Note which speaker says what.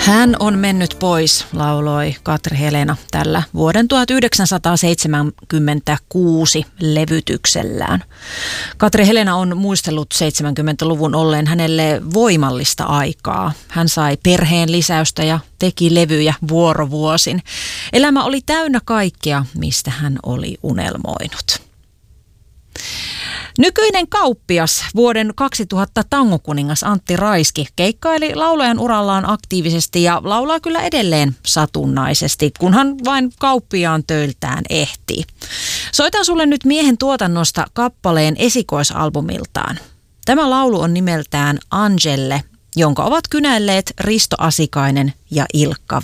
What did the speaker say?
Speaker 1: Hän on mennyt pois, lauloi Katri Helena tällä vuoden 1976 levytyksellään. Katri Helena on muistellut 70-luvun olleen hänelle voimallista aikaa. Hän sai perheen lisäystä ja teki levyjä vuorovuosin. Elämä oli täynnä kaikkea, mistä hän oli unelmoinut. Nykyinen kauppias, vuoden 2000 tangokuningas Antti Raiski keikkaili laulajan urallaan aktiivisesti ja laulaa kyllä edelleen satunnaisesti, kunhan vain kauppiaan töiltään ehtii. Soitan sulle nyt miehen tuotannosta kappaleen esikoisalbumiltaan. Tämä laulu on nimeltään Angelle, jonka ovat kynälleet Risto Asikainen ja Ilkka